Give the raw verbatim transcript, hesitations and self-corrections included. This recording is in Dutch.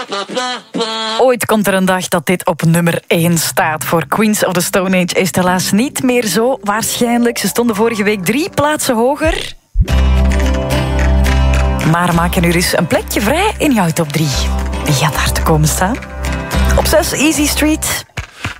Ooit komt er een dag dat dit op nummer één staat. Voor Queens of the Stone Age is het helaas niet meer zo. Waarschijnlijk, ze stonden vorige week drie plaatsen hoger. Maar maak er nu eens een plekje vrij in jouw top drie. Wie gaat daar te komen staan? Op zes, Easy Street.